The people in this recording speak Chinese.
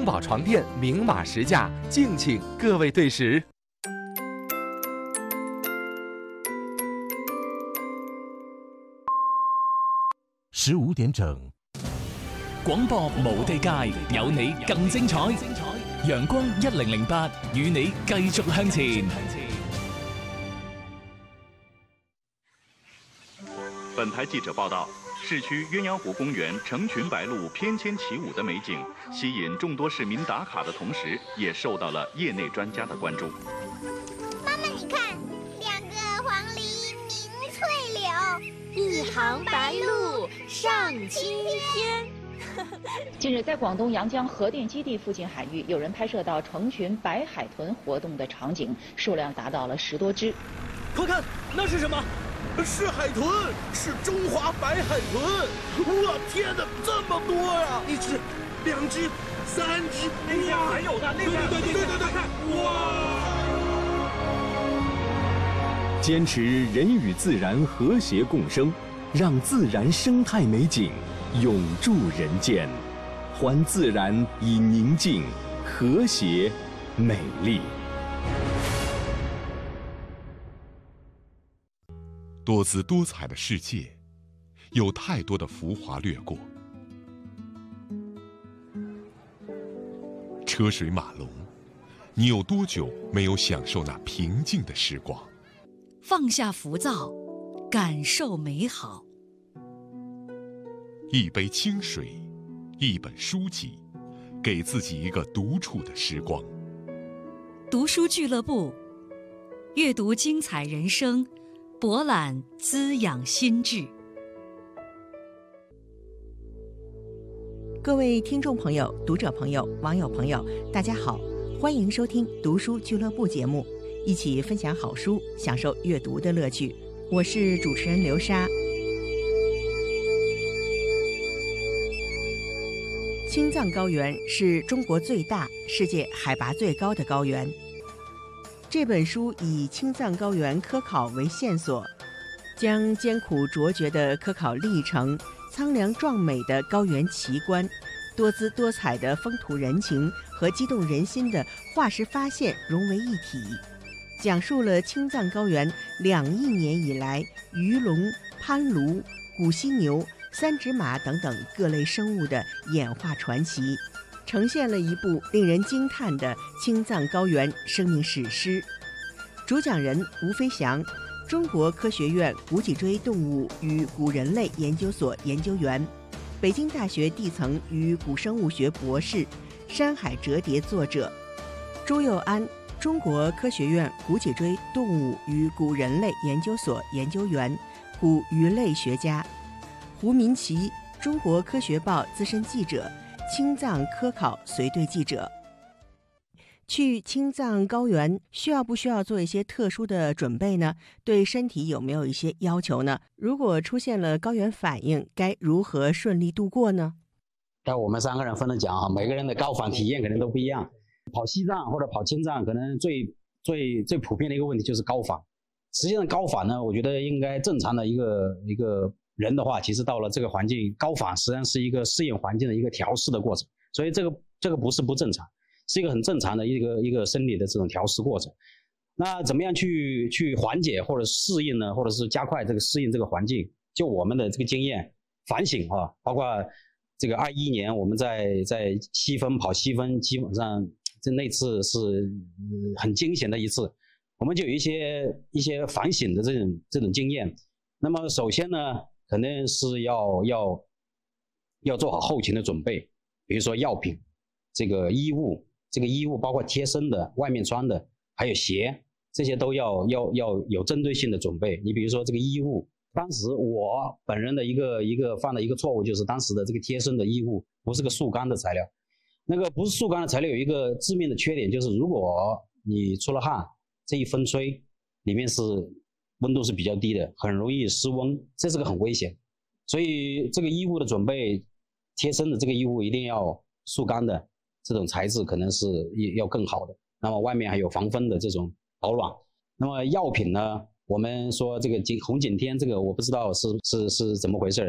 中宝床垫明码实价，敬请各位对时。 15點整， 廣播無地界，有你更精彩。陽光1008，與你繼續向前。 本台记者报道，市区鸳鸯湖公园成群白鹭翩跹起舞的美景，吸引众多市民打卡的同时，也受到了业内专家的关注。 妈妈，你看，2个黄鹂鸣翠柳，1行白鹭上青天。 近日，在广东阳江核电基地附近海域，有人拍摄到成群白海豚活动的场景，数量达到了10多只。 快看，那是什么？是海豚，是中华白海豚！我天哪，这么多呀！1只、2只、3只， 那边还有呢，那边对，看，哇！ 坚持人与自然和谐共生，让自然生态美景永驻人间，还自然以宁静、和谐、美丽。 多姿多彩的世界，有太多的浮华掠过。车水马龙，你有多久没有享受那平静的时光？ 放下浮躁，感受美好。 一杯清水，一本书籍，给自己一个独处的时光。 读书俱乐部，阅读精彩人生，博览滋养心智。 各位听众朋友、读者朋友、网友朋友，大家好，欢迎收听读书俱乐部节目，一起分享好书，享受阅读的乐趣。我是主持人刘莎。青藏高原是中国最大、世界海拔最高的高原。这本书以青藏高原科考为线索，将艰苦卓绝的科考历程、苍凉壮美的高原奇观、多姿多彩的风土人情和激动人心的化石发现融为一体，讲述了青藏高原2亿年以来鱼龙、攀鲈、古犀牛、三趾马等等各类生物的演化传奇，呈现了一部令人惊叹的青藏高原生命史诗。主讲人吴飞翔，中国科学院古脊椎动物与古人类研究所研究员，北京大学地层与古生物学博士，山海折叠作者。朱佑安，中国科学院古脊椎动物与古人类研究所研究员，古鱼类学家。胡民奇，中国科学报资深记者，青藏科考随队记者。去青藏高原需要不需要做一些特殊的准备呢？对身体有没有一些要求呢？如果出现了高原反应，该如何顺利度过呢？ 要我们3个人分着讲啊，每个人的高反体验可能都不一样。跑西藏或者跑青藏，可能最普遍的一个问题就是高反。实际上高反呢，我觉得应该正常的一个人的话，其实到了这个环境，高反实际上是一个适应环境的一个调试的过程，所以这个不是不正常，是一个很正常的一个生理的这种调试过程。那怎么样去缓解或者适应呢？或者是加快这个适应这个环境？就我们的这个经验反省啊，包括这个21年我们在西峰跑西峰，基本上那次是很惊险的一次，我们就有一些反省的这种经验。那么首先呢，肯定是要做好后勤的准备，比如说药品、这个衣物，包括贴身的、外面穿的，还有鞋，这些都要有针对性的准备。你比如说这个衣物，当时我本人的一个犯的一个错误，就是当时的这个贴身的衣物不是个速干的材料。那个不是速干的材料有一个致命的缺点，就是如果你出了汗，这一风吹，里面是温度是比较低的，很容易失温，这是个很危险。所以这个衣物的准备，贴身的这个衣物一定要速干的，这种材质可能是要更好的。那么外面还有防风的这种保暖。那么药品呢，我们说这个红景天，这个我不知道是怎么回事。